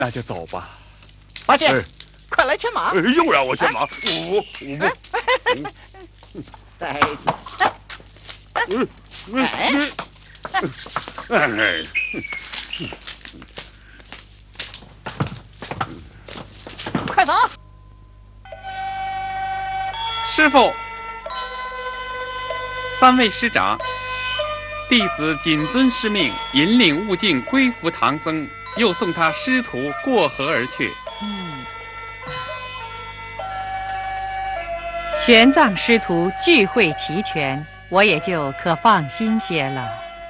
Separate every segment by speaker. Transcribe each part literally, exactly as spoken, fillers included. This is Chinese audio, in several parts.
Speaker 1: 那就走吧。
Speaker 2: 八戒，哎、快来牵马！
Speaker 3: 又让我牵马，我我不。
Speaker 2: 对。
Speaker 3: 嗯嗯哎。
Speaker 2: 快走！
Speaker 1: 师傅，三位师长，弟子谨遵师命，引领悟净归服唐僧，又送他师徒过河而去。
Speaker 4: 嗯，玄奘师徒聚会齐全，我也就可放心些了。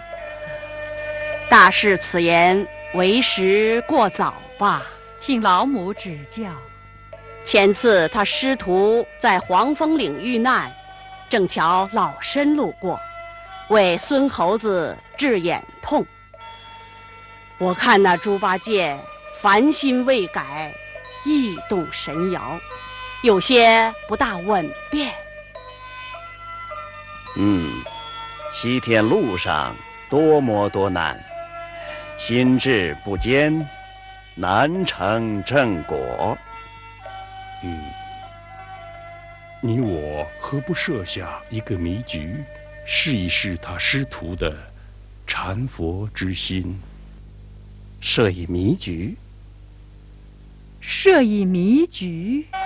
Speaker 5: 大师此言为时过早吧，
Speaker 4: 请老母指教。
Speaker 5: 前次他师徒在黄风岭遇难，正巧老身路过，为孙猴子治眼痛。我看那猪八戒烦心未改，意动神摇，有些不大稳便。
Speaker 6: 嗯，西天路上多磨多难，心智不坚，难成正果。
Speaker 3: 嗯，你我何不设下一个迷局，试一试他师徒的禅佛之心？
Speaker 6: 设一迷局？
Speaker 4: 设一迷局？